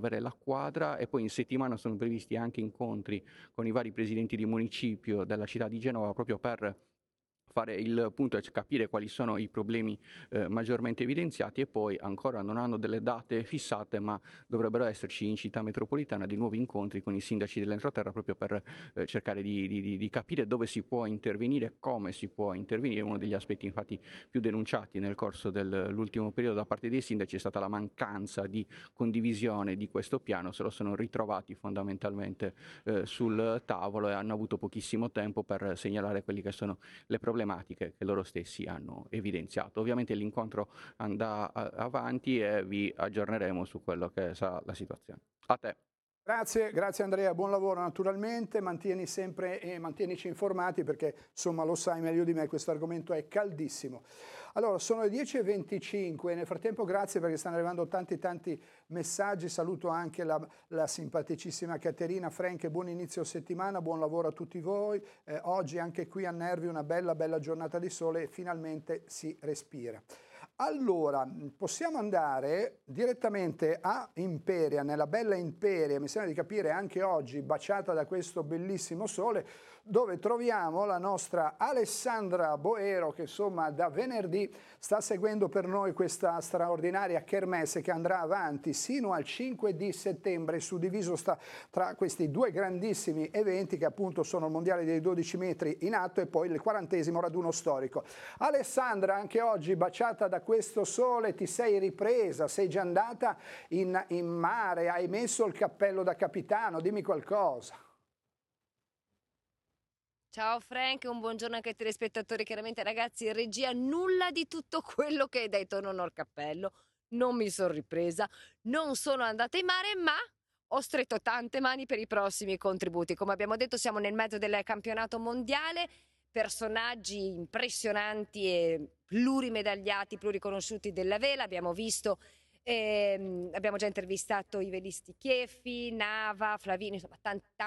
avere la quadra, e poi in settimana sono previsti anche incontri con i vari presidenti di municipio della città di Genova, proprio per fare il punto e capire quali sono i problemi maggiormente evidenziati, e poi ancora non hanno delle date fissate, ma dovrebbero esserci in città metropolitana di nuovi incontri con i sindaci dell'entroterra, proprio per cercare di capire dove si può intervenire, come si può intervenire. Uno degli aspetti infatti più denunciati nel corso dell'ultimo periodo da parte dei sindaci è stata la mancanza di condivisione di questo piano. Se lo sono ritrovati fondamentalmente sul tavolo, e hanno avuto pochissimo tempo per segnalare quelli che sono le problematiche che loro stessi hanno evidenziato. Ovviamente l'incontro andrà avanti e vi aggiorneremo su quello che sarà la situazione. A te. Grazie Andrea, buon lavoro naturalmente, mantieni sempre e mantienici informati perché insomma lo sai meglio di me, questo argomento è caldissimo. Allora sono le 10:25, nel frattempo grazie perché stanno arrivando tanti messaggi, saluto anche la simpaticissima Caterina, Frank, buon inizio settimana, buon lavoro a tutti voi, oggi anche qui a Nervi una bella giornata di sole e finalmente si respira. Allora, possiamo andare direttamente a Imperia, nella bella Imperia, mi sembra di capire anche oggi, baciata da questo bellissimo sole, dove troviamo la nostra Alessandra Boero che insomma da venerdì sta seguendo per noi questa straordinaria kermesse che andrà avanti sino al 5 di settembre, suddiviso sta tra questi due grandissimi eventi che appunto sono il mondiale dei 12 metri in atto e poi il 40° raduno storico. Alessandra, anche oggi baciata da questo sole, ti sei ripresa, sei già andata in mare, hai messo il cappello da capitano, dimmi qualcosa. Ciao Frank, un buongiorno anche ai telespettatori. Chiaramente ragazzi, in regia nulla di tutto quello che hai detto, non ho il cappello, non mi sono ripresa, non sono andata in mare, ma ho stretto tante mani per i prossimi contributi. Come abbiamo detto siamo nel mezzo del campionato mondiale, personaggi impressionanti e plurimedagliati, pluriconosciuti della vela, abbiamo visto... abbiamo già intervistato i velisti Chieffi, Nava, Flavini, insomma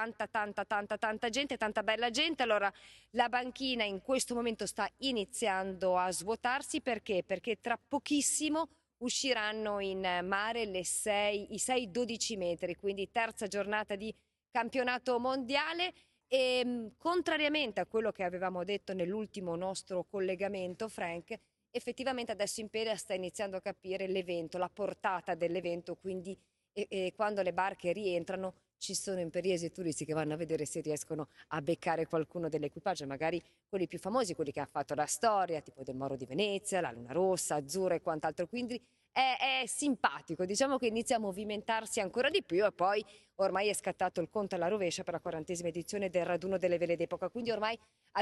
tanta gente, tanta bella gente. Allora la banchina in questo momento sta iniziando a svuotarsi perché tra pochissimo usciranno in mare i 6 12 metri, quindi terza giornata di campionato mondiale. E contrariamente a quello che avevamo detto nell'ultimo nostro collegamento, Frank, effettivamente adesso Imperia sta iniziando a capire l'evento, la portata dell'evento, quindi quando le barche rientrano ci sono imperiesi turisti che vanno a vedere se riescono a beccare qualcuno dell'equipaggio, magari quelli più famosi, quelli che hanno fatto la storia, tipo del Moro di Venezia, la Luna Rossa, Azzurra e quant'altro, quindi è simpatico, diciamo che inizia a movimentarsi ancora di più e poi ormai è scattato il conto alla rovescia per la 40ª edizione del raduno delle vele d'epoca, quindi ormai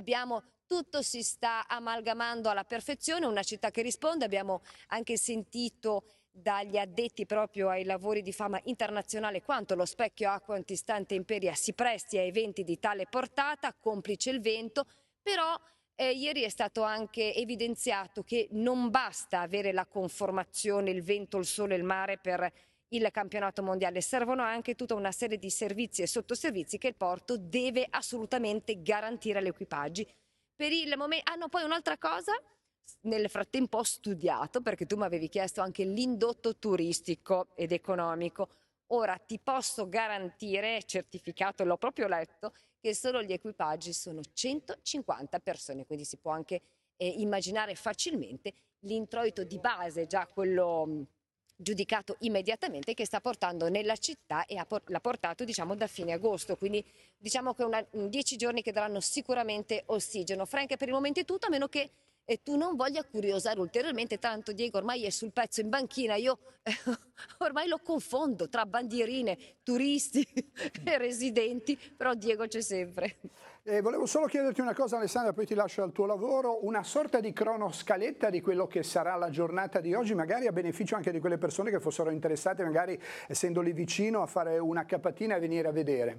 tutto si sta amalgamando alla perfezione, una città che risponde. Abbiamo anche sentito dagli addetti proprio ai lavori di fama internazionale quanto lo specchio acqua antistante Imperia si presti a eventi di tale portata, complice il vento, però ieri è stato anche evidenziato che non basta avere la conformazione, il vento, il sole, il mare per il campionato mondiale, servono anche tutta una serie di servizi e sottoservizi che il porto deve assolutamente garantire agli equipaggi. Per il momento, no, poi un'altra cosa, nel frattempo ho studiato, perché tu mi avevi chiesto anche l'indotto turistico ed economico. Ora ti posso garantire, certificato, l'ho proprio letto, che solo gli equipaggi sono 150 persone, quindi si può anche immaginare facilmente l'introito di base, già quello giudicato immediatamente, che sta portando nella città e l'ha portato diciamo da fine agosto, quindi diciamo che 10 giorni che daranno sicuramente ossigeno. Frank, per il momento è tutto, a meno che tu non voglia curiosare ulteriormente, tanto Diego ormai è sul pezzo in banchina, io ormai lo confondo tra bandierine, turisti e residenti, però Diego c'è sempre. Volevo solo chiederti una cosa Alessandra, poi ti lascio al tuo lavoro, una sorta di cronoscaletta di quello che sarà la giornata di oggi, magari a beneficio anche di quelle persone che fossero interessate, magari essendo lì vicino, a fare una capatina e venire a vedere.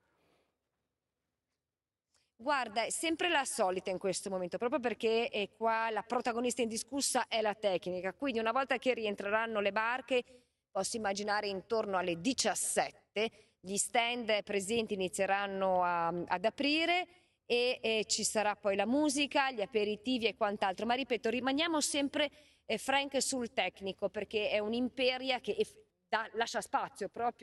Guarda, è sempre la solita in questo momento, proprio perché qua la protagonista indiscussa è la tecnica, quindi una volta che rientreranno le barche, posso immaginare intorno alle 17, gli stand presenti inizieranno ad aprire e ci sarà poi la musica, gli aperitivi e quant'altro, ma ripeto, rimaniamo sempre Frank sul tecnico, perché è un'imperia che lascia spazio proprio